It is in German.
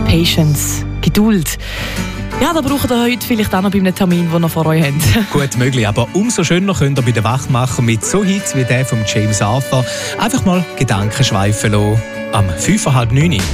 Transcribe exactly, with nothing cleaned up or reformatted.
Patience, Geduld. Ja, da braucht ihr heute vielleicht auch noch bei einem Termin, den ihr vor euch habt. Gut möglich, aber umso schöner könnt ihr bei den Wachmachern mit so Hits wie der von James Arthur einfach mal Gedanken schweifen lassen. Am fünf Uhr halb neun.